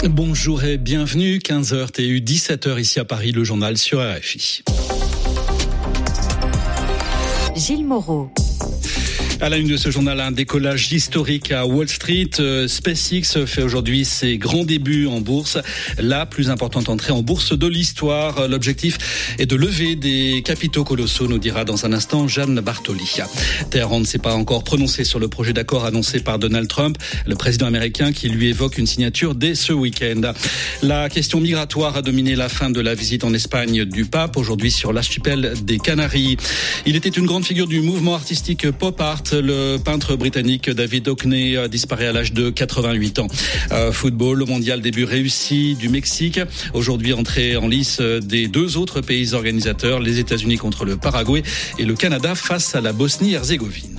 Bonjour et bienvenue, 15h TU, 17h ici à Paris, le journal sur RFI. Gilles Moreau. À la une de ce journal, un décollage historique à Wall Street. SpaceX fait aujourd'hui ses grands débuts en bourse. La plus importante entrée en bourse de l'histoire. L'objectif est de lever des capitaux colossaux, nous dira dans un instant Jeanne Bartoli. Téhéran ne s'est pas encore prononcé sur le projet d'accord annoncé par Donald Trump, le président américain qui lui évoque une signature dès ce week-end. La question migratoire a dominé la fin de la visite en Espagne du pape, aujourd'hui sur l'archipel des Canaries. Il était une grande figure du mouvement artistique pop art. Le peintre britannique David Hockney disparaît à l'âge de 88 ans. Football, le mondial début réussi du Mexique. Aujourd'hui, entrée en lice des deux autres pays organisateurs, les États-Unis contre le Paraguay et le Canada face à la Bosnie-Herzégovine.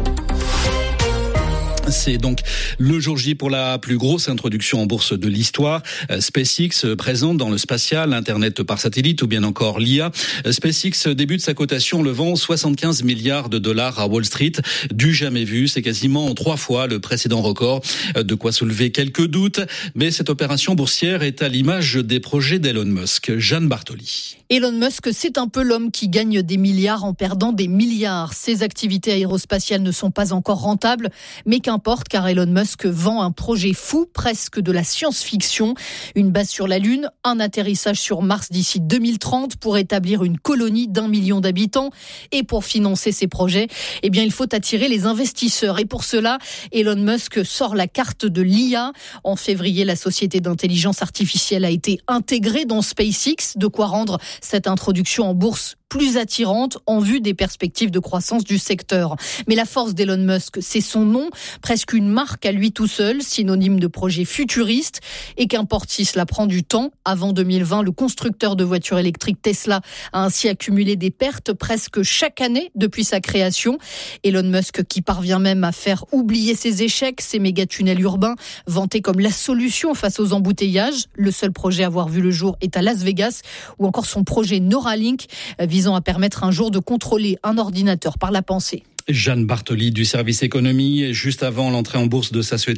C'est donc le jour J pour la plus grosse introduction en bourse de l'histoire. SpaceX présente dans le spatial, Internet par satellite ou bien encore l'IA. SpaceX débute sa cotation levant 75 milliards de dollars à Wall Street. Du jamais vu, c'est quasiment 3 fois le précédent record. De quoi soulever quelques doutes, mais cette opération boursière est à l'image des projets d'Elon Musk. Jeanne Bartoli. Elon Musk, c'est un peu l'homme qui gagne des milliards en perdant des milliards. Ses activités aérospatiales ne sont pas encore rentables, mais qu'importe car Elon Musk vend un projet fou, presque de la science-fiction. Une base sur la Lune, un atterrissage sur Mars d'ici 2030 pour établir une colonie d'1 million d'habitants. Et pour financer ces projets, il faut attirer les investisseurs. Et pour cela, Elon Musk sort la carte de l'IA. En février, la société d'intelligence artificielle a été intégrée dans SpaceX, de quoi rendre cette introduction en bourse plus attirante en vue des perspectives de croissance du secteur. Mais la force d'Elon Musk, c'est son nom, presque une marque à lui tout seul, synonyme de projet futuriste. Et qu'importe si cela prend du temps, avant 2020, le constructeur de voitures électriques Tesla a ainsi accumulé des pertes presque chaque année depuis sa création. Elon Musk qui parvient même à faire oublier ses échecs, ses méga-tunnels urbains, vantés comme la solution face aux embouteillages. Le seul projet à avoir vu le jour est à Las Vegas, ou encore son projet Neuralink, visant à permettre un jour de contrôler un ordinateur par la pensée. Jeanne Bartoli du service économie. Juste avant l'entrée en bourse de sa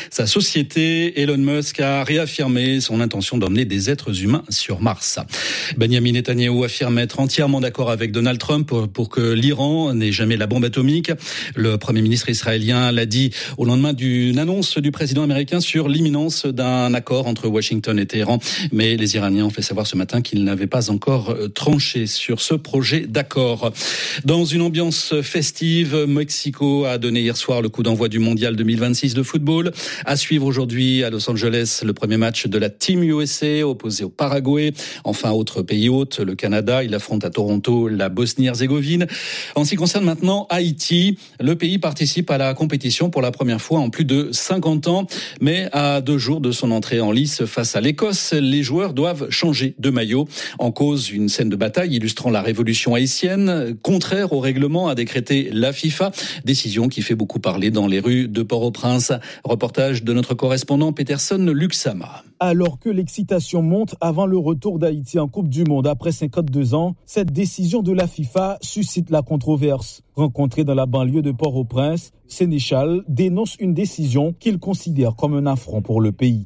société, Elon Musk a réaffirmé son intention d'emmener des êtres humains sur Mars. Benjamin Netanyahou affirme être entièrement d'accord avec Donald Trump pour que l'Iran n'ait jamais la bombe atomique. Le Premier ministre israélien l'a dit au lendemain d'une annonce du président américain sur l'imminence d'un accord entre Washington et Téhéran. Mais les Iraniens ont fait savoir ce matin qu'ils n'avaient pas encore tranché sur ce projet d'accord. Dans une ambiance festive, Mexico a donné hier soir le coup d'envoi du mondial 2026 de football. À suivre aujourd'hui à Los Angeles le premier match de la Team USA opposé au Paraguay. Enfin, autre pays hôte, le Canada. Il affronte à Toronto la Bosnie-Herzégovine. En ce qui concerne maintenant Haïti, le pays participe à la compétition pour la première fois en plus de 50 ans. Mais à 2 jours de son entrée en lice face à l'Écosse, les joueurs doivent changer de maillot. En cause, une scène de bataille illustrant la révolution haïtienne, contraire au règlement a décrété la FIFA, décision qui fait beaucoup parler dans les rues de Port-au-Prince. Reportage de notre correspondant Peterson Luxama. Alors que l'excitation monte avant le retour d'Haïti en Coupe du Monde après 52 ans, cette décision de la FIFA suscite la controverse. Rencontré dans la banlieue de Port-au-Prince, Sénéchal dénonce une décision qu'il considère comme un affront pour le pays.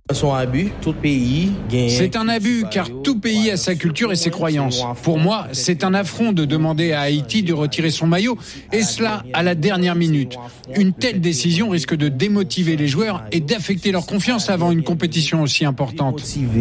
C'est un abus car tout pays a sa culture et ses croyances. Pour moi, c'est un affront de demander à Haïti de retirer son maillot et cela à la dernière minute. Une telle décision risque de démotiver les joueurs et d'affecter leur confiance avant une compétition aussi importante.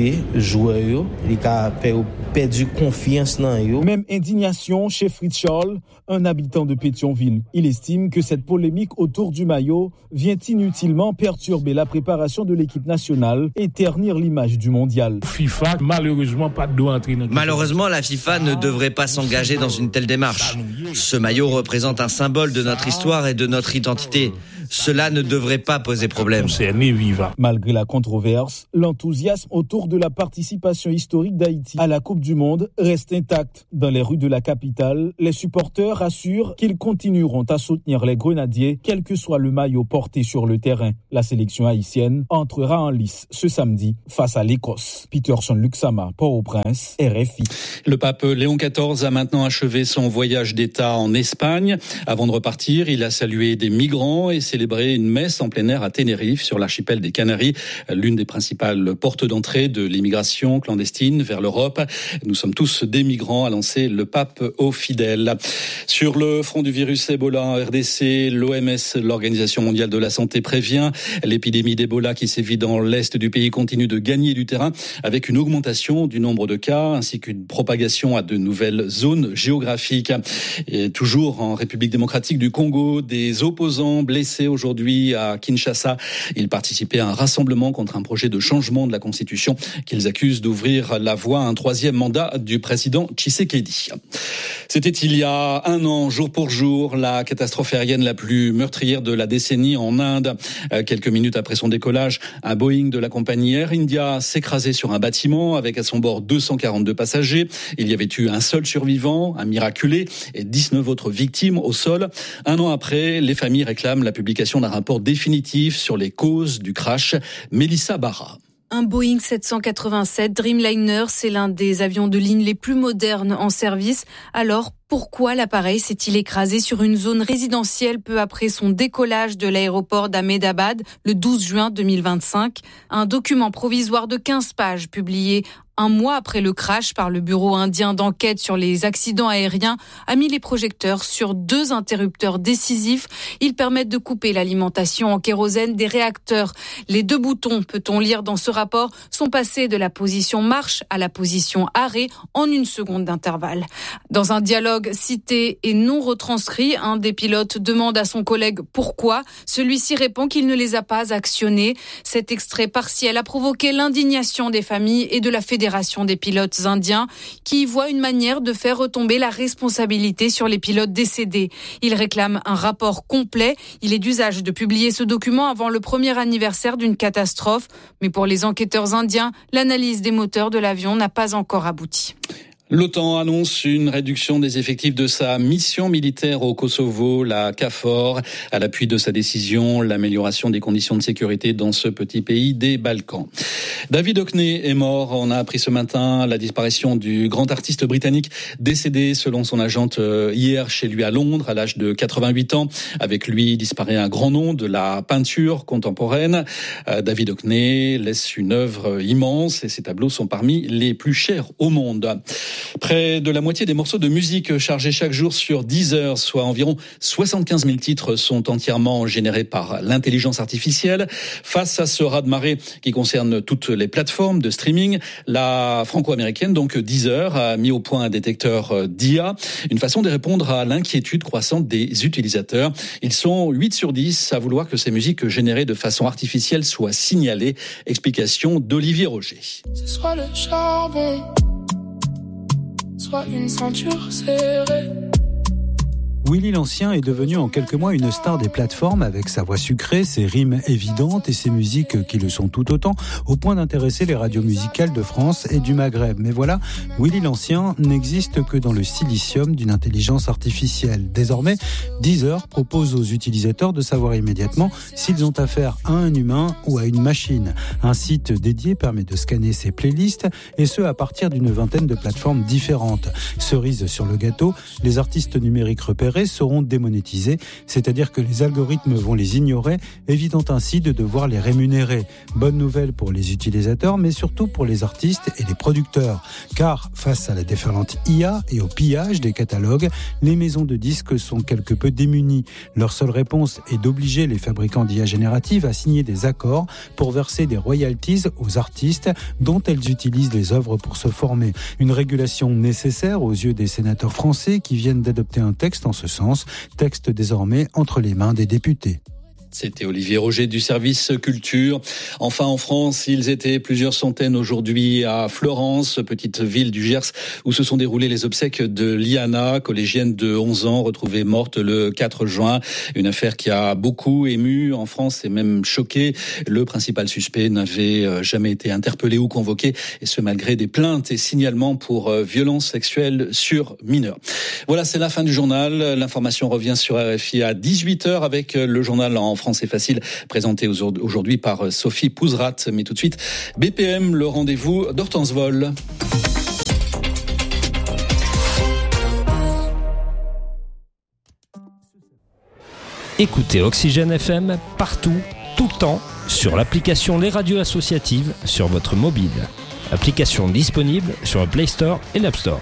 Même indignation chez Fritz Scholl, un habitant de Pétionville. Il estime que cette polémique autour du maillot vient inutilement perturber la préparation de l'équipe nationale et ternir l'image du mondial. Malheureusement, la FIFA ne devrait pas s'engager dans une telle démarche. Ce maillot représente un symbole de notre histoire et de notre identité. Cela ne devrait pas poser problème. Malgré la controverse, l'enthousiasme autour de la participation historique d'Haïti à la Coupe du Monde reste intact. Dans les rues de la capitale, les supporters assurent qu'ils continueront à soutenir les Grenadiers, quel que soit le maillot porté sur le terrain. La sélection haïtienne entrera en lice ce samedi face à l'Écosse. Peterson Luxama, Port-au-Prince, RFI. Le pape Léon XIV a maintenant achevé son voyage d'État en Espagne. Avant de repartir, il a salué des migrants et s'est célébrer une messe en plein air à Tenerife, sur l'archipel des Canaries, l'une des principales portes d'entrée de l'immigration clandestine vers l'Europe. Nous sommes tous des migrants, a lancé le pape aux fidèles. Sur le front du virus Ebola en RDC, l'OMS, l'Organisation mondiale de la santé, prévient. L'épidémie d'Ebola qui sévit dans l'est du pays continue de gagner du terrain, avec une augmentation du nombre de cas ainsi qu'une propagation à de nouvelles zones géographiques. Et toujours en République démocratique du Congo, des opposants blessés aujourd'hui à Kinshasa. Ils participaient à un rassemblement contre un projet de changement de la Constitution qu'ils accusent d'ouvrir la voie à un troisième mandat du président Tshisekedi. C'était il y a un an, jour pour jour, la catastrophe aérienne la plus meurtrière de la décennie en Inde. Quelques minutes après son décollage, un Boeing de la compagnie Air India s'écrasait sur un bâtiment avec à son bord 242 passagers. Il y avait eu un seul survivant, un miraculé, et 19 autres victimes au sol. Un an après, les familles réclament la publication d'un rapport définitif sur les causes du crash. Mélissa Barra. Un Boeing 787 Dreamliner, c'est l'un des avions de ligne les plus modernes en service. Alors, pourquoi l'appareil s'est-il écrasé sur une zone résidentielle peu après son décollage de l'aéroport d'Ahmedabad le 12 juin 2025 ? Un document provisoire de 15 pages publié un mois après le crash par le bureau indien d'enquête sur les accidents aériens a mis les projecteurs sur 2 interrupteurs décisifs. Ils permettent de couper l'alimentation en kérosène des réacteurs. Les 2 boutons, peut-on lire dans ce rapport, sont passés de la position marche à la position arrêt en 1 seconde d'intervalle. Dans un dialogue cité et non retranscrit, un des pilotes demande à son collègue pourquoi. Celui-ci répond qu'il ne les a pas actionnés. Cet extrait partiel a provoqué l'indignation des familles et de la Fédération des pilotes indiens qui y voient une manière de faire retomber la responsabilité sur les pilotes décédés. Ils réclament un rapport complet. Il est d'usage de publier ce document avant le premier anniversaire d'une catastrophe. Mais pour les enquêteurs indiens, l'analyse des moteurs de l'avion n'a pas encore abouti. L'OTAN annonce une réduction des effectifs de sa mission militaire au Kosovo, la KFOR, à l'appui de sa décision, l'amélioration des conditions de sécurité dans ce petit pays des Balkans. David Hockney est mort. On a appris ce matin la disparition du grand artiste britannique décédé selon son agente hier chez lui à Londres à l'âge de 88 ans. Avec lui disparaît un grand nom de la peinture contemporaine. David Hockney laisse une œuvre immense et ses tableaux sont parmi les plus chers au monde. Près de la moitié des morceaux de musique chargés chaque jour sur Deezer, soit environ 75 000 titres, sont entièrement générés par l'intelligence artificielle. Face à ce raz-de-marée qui concerne toutes les plateformes de streaming, la franco-américaine, donc Deezer, a mis au point un détecteur d'IA, une façon de répondre à l'inquiétude croissante des utilisateurs. Ils sont 8 sur 10 à vouloir que ces musiques générées de façon artificielle soient signalées. Explication d'Olivier Roger. Ce soit le charbon, soit une ceinture serrée. Willy l'Ancien est devenu en quelques mois une star des plateformes avec sa voix sucrée, ses rimes évidentes et ses musiques qui le sont tout autant, au point d'intéresser les radios musicales de France et du Maghreb. Mais voilà, Willy l'Ancien n'existe que dans le silicium d'une intelligence artificielle. Désormais, Deezer propose aux utilisateurs de savoir immédiatement s'ils ont affaire à un humain ou à une machine. Un site dédié permet de scanner ses playlists et ce à partir d'une vingtaine de plateformes différentes. Cerise sur le gâteau, les artistes numériques repérés seront démonétisés, c'est-à-dire que les algorithmes vont les ignorer, évitant ainsi de devoir les rémunérer. Bonne nouvelle pour les utilisateurs, mais surtout pour les artistes et les producteurs. Car face à la déferlante IA et au pillage des catalogues, les maisons de disques sont quelque peu démunies. Leur seule réponse est d'obliger les fabricants d'IA générative à signer des accords pour verser des royalties aux artistes dont elles utilisent les œuvres pour se former. Une régulation nécessaire aux yeux des sénateurs français qui viennent d'adopter un texte en ce sens, texte désormais entre les mains des députés. C'était Olivier Roger du service culture. Enfin, en France, ils étaient plusieurs centaines aujourd'hui à Florence, petite ville du Gers, où se sont déroulées les obsèques de Liana, collégienne de 11 ans, retrouvée morte le 4 juin. Une affaire qui a beaucoup ému en France et même choqué. Le principal suspect n'avait jamais été interpellé ou convoqué, et ce malgré des plaintes et signalements pour violences sexuelles sur mineurs. Voilà, c'est la fin du journal. L'information revient sur RFI à 18h avec le journal en France est facile, présenté aujourd'hui par Sophie Pouzrat. Mais tout de suite, BPM, le rendez-vous d'Hortense Vol. Écoutez Oxygène FM partout, tout le temps, sur l'application Les Radios Associatives sur votre mobile. Application disponible sur le Play Store et l'App Store.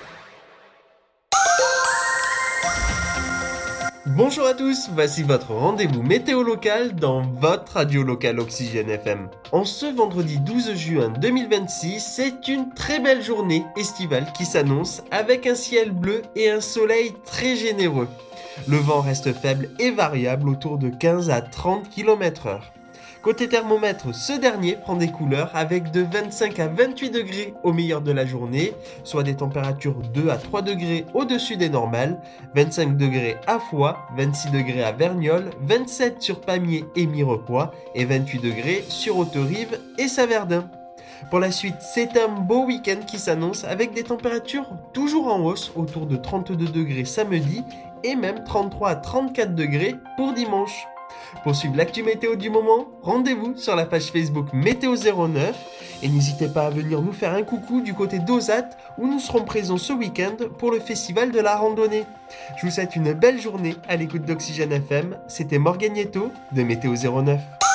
Bonjour à tous, voici votre rendez-vous météo local dans votre radio locale Oxygène FM. En ce vendredi 12 juin 2026, c'est une très belle journée estivale qui s'annonce avec un ciel bleu et un soleil très généreux. Le vent reste faible et variable autour de 15 à 30 km/h. Côté thermomètre, ce dernier prend des couleurs avec de 25 à 28 degrés au meilleur de la journée, soit des températures 2 à 3 degrés au-dessus des normales, 25 degrés à Foix, 26 degrés à Verniolle, 27 sur Pamiers et Mirepoix et 28 degrés sur Haute-Rive et Saverdun. Pour la suite, c'est un beau week-end qui s'annonce avec des températures toujours en hausse autour de 32 degrés samedi et même 33 à 34 degrés pour dimanche. Pour suivre l'actu météo du moment, rendez-vous sur la page Facebook Météo 09 et n'hésitez pas à venir nous faire un coucou du côté d'Ozat où nous serons présents ce week-end pour le festival de la randonnée. Je vous souhaite une belle journée à l'écoute d'Oxygène FM, c'était Morgagneto de Météo 09.